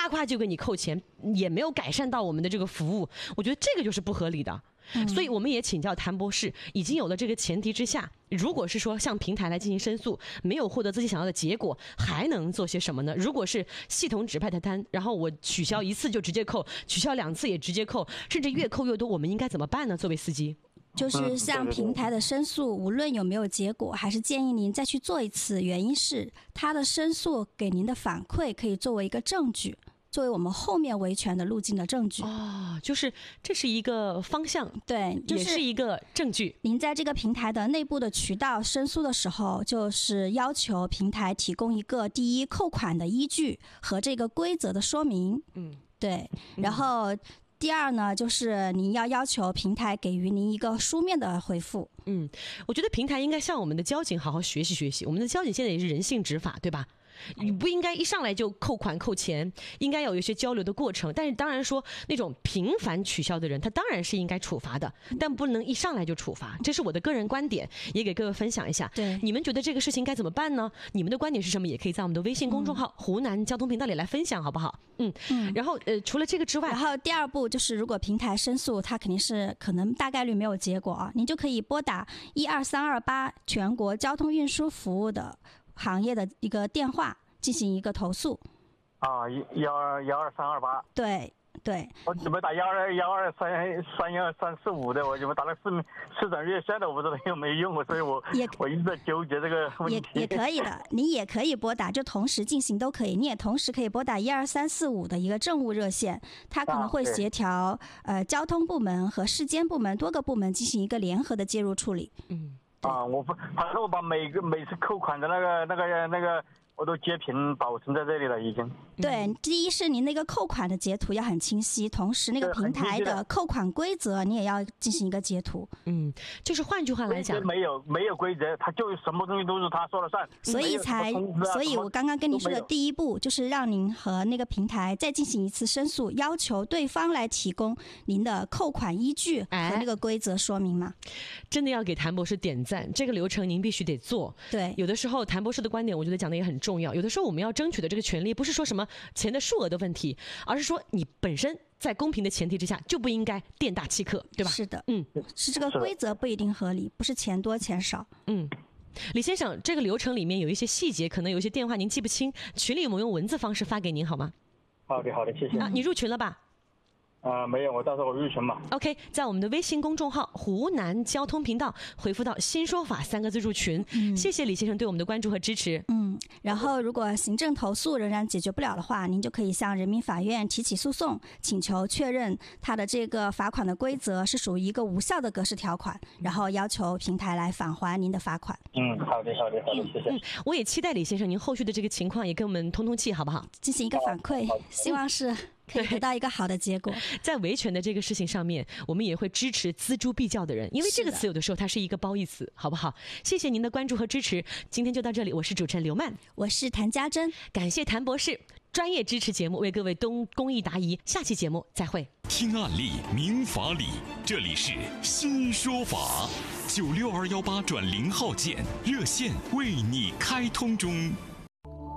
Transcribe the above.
咵就给你扣钱，也没有改善到我们的这个服务，我觉得这个就是不合理的。所以我们也请教谭博士，已经有了这个前提之下，如果是说向平台来进行申诉，没有获得自己想要的结果，还能做些什么呢？如果是系统指派的单，然后我取消1次就直接扣，取消2次也直接扣，甚至越扣越多，我们应该怎么办呢？作为司机， 就是向平台的申诉，无论有没有结果，还是建议您再去做一次。原因是他的申诉给您的反馈可以作为一个证据，作为我们后面维权的路径的证据。 就是这是一个方向， 对， 也是一个证据。 您在这个平台的内部的渠道申诉的时候，就是要求平台提供一个第一扣款的依据和这个规则的说明。对，然后第二呢，就是您要求平台给予您一个书面的回复。 我觉得平台应该向我们的交警好好学习学习。我们的交警现在也是人性执法，对吧？你不应该一上来就扣款扣钱，应该有一些交流的过程。但是当然说那种频繁取消的人，他当然是应该处罚的，但不能一上来就处罚。这是我的个人观点，也给各位分享一下。 对， 你们觉得这个事情该怎么办呢？你们的观点是什么？也可以在我们的微信公众号湖南交通频道里来分享，好不好？然后除了这个之外， 然后第二步就是，如果平台申诉，它肯定是可能大概率没有结果啊，您就可以拨打12328全国交通运输服务的行业的一个电话进行一个投诉。 12328。 对， 我准备打12123131345的，我准备打了市长热线的，我不知道有没有用，所以我一直在纠结这个问题。 也可以的，你也可以拨打，就同时进行都可以。你也同时可以拨打12345的一个政务热线，它可能会协调交通部门和市监部门多个部门进行一个联合的介入处理。 反正我把每次扣款的那个我都截屏保存在这里了，已经。 对，第一是您那个扣款的截图要很清晰，同时那个平台的扣款规则你也要进行一个截图。 就是换句话来讲， 没有规则，他就什么东西都是他说了算。 所以我刚刚跟你说的第一步就是让您和那个平台再进行一次申诉，要求对方来提供您的扣款依据和那个规则说明嘛。 真的要给谭博士点赞，这个流程您必须得做。 对， 有的时候谭博士的观点我觉得讲的也很重要，有的时候我们要争取的这个权利不是说什么钱的数额的问题，而是说你本身在公平的前提之下就不应该店大欺客，对吧？ 是的，是这个规则不一定合理，不是钱多钱少。 李先生，这个流程里面有一些细节，可能有一些电话您记不清，群里我们用文字方式发给您好吗？ 好的，谢谢。 你入群了吧？ 没有，我到时候我入群嘛。 OK， 在我们的微信公众号湖南交通频道回复到新说法3个字入群。谢谢李先生对我们的关注和支持。 然后如果行政投诉仍然解决不了的话，您就可以向人民法院提起诉讼，请求确认他的这个罚款的规则是属于一个无效的格式条款，然后要求平台来返还您的罚款。 好的，谢谢。 我也期待李先生您后续的这个情况也跟我们通气，好不好？ 进行一个反馈，希望是可以得到一个好的结果。 在维权的这个事情上面，我们也会支持锱铢必较的人，因为这个词有的时候它是一个褒义词，好不好？谢谢您的关注和支持，今天就到这里，我是主持人刘曼， 我是谭家珍，感谢谭博士专业支持节目，为各位公益答疑，下期节目再会。 听案例明法理，这里是新说法，96218转0号键热线为你开通中。